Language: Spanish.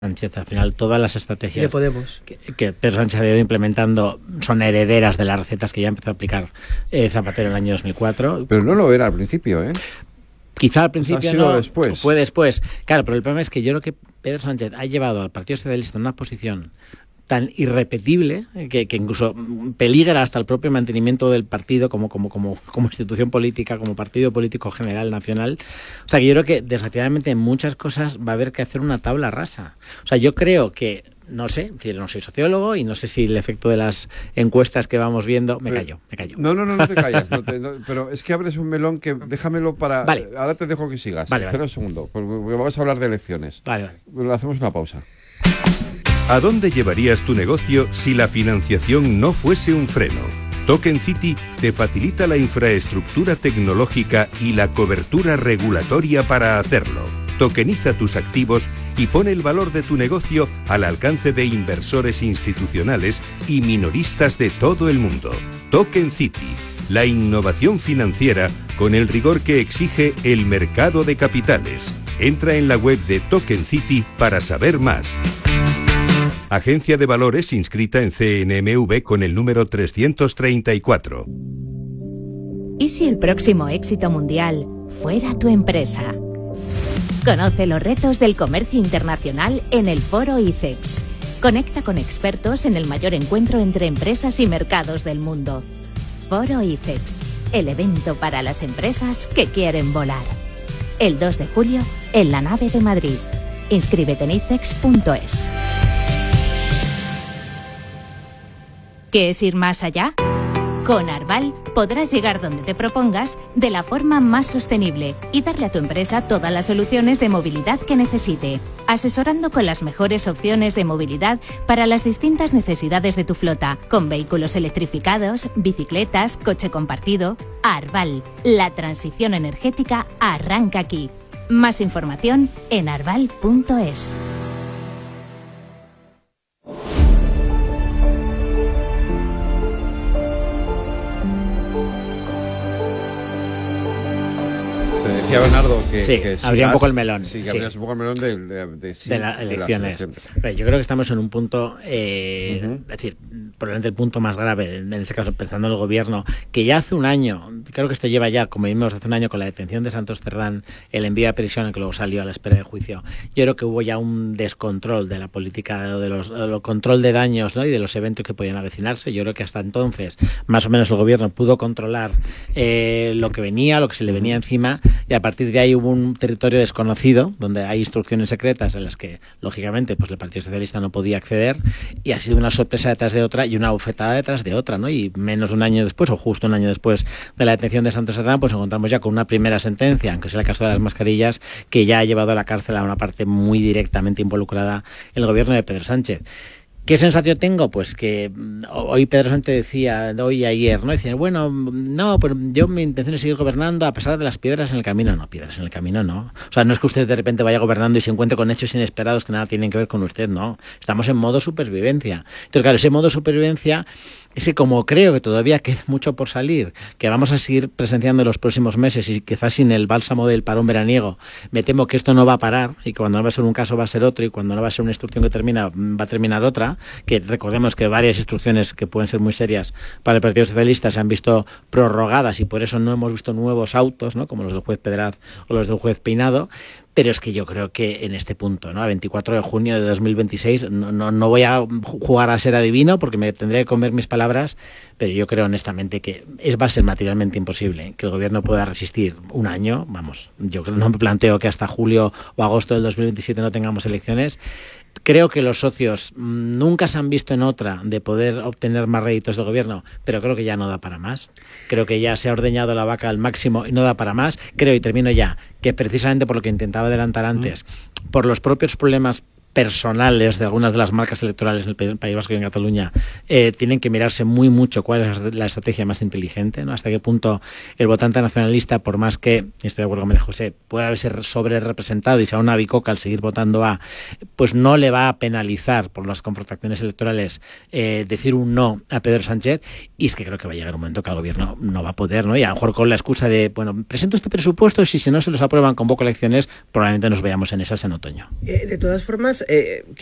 Sánchez. Al final, todas las estrategias de Podemos que Pedro Sánchez ha ido implementando son herederas de las recetas que ya empezó a aplicar Zapatero en el año 2004. Pero no lo era al principio, ¿eh? Quizá al principio no, después. Fue después. Claro, pero el problema es que yo creo que Pedro Sánchez ha llevado al Partido Socialista en una posición tan irrepetible que incluso peligra hasta el propio mantenimiento del partido como institución política, como partido político general nacional. O sea, que yo creo que desgraciadamente en muchas cosas va a haber que hacer una tabla rasa. O sea, yo creo que no sé, no soy sociólogo y no sé si el efecto de las encuestas que vamos viendo... Me callo. No te callas. Pero es que abres un melón que déjamelo para... Vale. Ahora te dejo que sigas. Vale. Espera un segundo, porque vamos a hablar de elecciones. Vale. Hacemos una pausa. ¿A dónde llevarías tu negocio si la financiación no fuese un freno? Token City te facilita la infraestructura tecnológica y la cobertura regulatoria para hacerlo. Tokeniza tus activos y pone el valor de tu negocio al alcance de inversores institucionales y minoristas de todo el mundo. Token City, la innovación financiera con el rigor que exige el mercado de capitales. Entra en la web de Token City para saber más. Agencia de Valores inscrita en CNMV con el número 334. ¿Y si el próximo éxito mundial fuera tu empresa? Conoce los retos del comercio internacional en el Foro ICEX. Conecta con expertos en el mayor encuentro entre empresas y mercados del mundo. Foro ICEX, el evento para las empresas que quieren volar. El 2 de julio en la nave de Madrid. Inscríbete en icex.es. ¿Qué es ir más allá? Con Arval podrás llegar donde te propongas de la forma más sostenible y darle a tu empresa todas las soluciones de movilidad que necesite, asesorando con las mejores opciones de movilidad para las distintas necesidades de tu flota, con vehículos electrificados, bicicletas, coche compartido. Arval, la transición energética arranca aquí. Más información en arval.es. Decía Bernardo que habría un poco el melón. Sí, que habrías un poco el melón de las elecciones. Yo creo que estamos en un punto, es decir, probablemente el punto más grave, en este caso pensando en el gobierno, que ya hace un año, creo que esto lleva ya, como vimos hace un año con la detención de Santos Cerdán, el envío a prisión que luego salió a la espera de juicio. Yo creo que hubo ya un descontrol de la política, de los control de daños, ¿no? Y de los eventos que podían avecinarse. Yo creo que hasta entonces, más o menos el gobierno pudo controlar lo que venía, lo que se le venía encima, y a partir de ahí hubo un territorio desconocido donde hay instrucciones secretas en las que lógicamente pues el Partido Socialista no podía acceder, y ha sido una sorpresa detrás de otra y una bofetada detrás de otra, ¿no? Y menos de un año después, o justo un año después de la detención de Santos Cerdán, pues encontramos ya con una primera sentencia, aunque sea el caso de las mascarillas, que ya ha llevado a la cárcel a una parte muy directamente involucrada el gobierno de Pedro Sánchez. ¿Qué sensación tengo? Pues que hoy Pedro Sánchez decía, hoy y ayer, ¿no? Decía, bueno, no, pero yo mi intención es seguir gobernando a pesar de las piedras en el camino. No, piedras en el camino no. O sea, no es que usted de repente vaya gobernando y se encuentre con hechos inesperados que nada tienen que ver con usted, no. Estamos en modo supervivencia. Entonces, claro, ese modo supervivencia, ese como creo que todavía queda mucho por salir, que vamos a seguir presenciando en los próximos meses y quizás sin el bálsamo del parón veraniego, me temo que esto no va a parar y que cuando no va a ser un caso va a ser otro y cuando no va a ser una instrucción que termina, va a terminar otra, que recordemos que varias instrucciones que pueden ser muy serias para el Partido Socialista se han visto prorrogadas y por eso no hemos visto nuevos autos, ¿no? Como los del juez Pedraz o los del juez Peinado. Pero es que yo creo que en este punto, ¿no? A 24 de junio de 2026, no voy a jugar a ser adivino porque me tendré que comer mis palabras, pero yo creo honestamente que va a ser materialmente imposible que el gobierno pueda resistir un año. Vamos, yo no me planteo que hasta julio o agosto del 2027 no tengamos elecciones. Creo que los socios nunca se han visto en otra de poder obtener más réditos del gobierno, pero creo que ya no da para más. Creo que ya se ha ordeñado la vaca al máximo y no da para más. Creo, y termino ya, que precisamente por lo que intentaba adelantar antes, por los propios problemas personales de algunas de las marcas electorales en el País Vasco y en Cataluña, tienen que mirarse muy mucho cuál es la estrategia más inteligente, ¿no? Hasta qué punto el votante nacionalista, por más que, estoy de acuerdo con María José, pueda ser sobre representado y sea una bicoca al seguir votando A, pues no le va a penalizar por las confrontaciones electorales decir un no a Pedro Sánchez. Y es que creo que va a llegar un momento que el gobierno no va a poder, ¿no? Y a lo mejor con la excusa de, bueno, presento este presupuesto y si no se los aprueban convoco elecciones, probablemente nos veamos en esas en otoño. De todas formas, Entonces,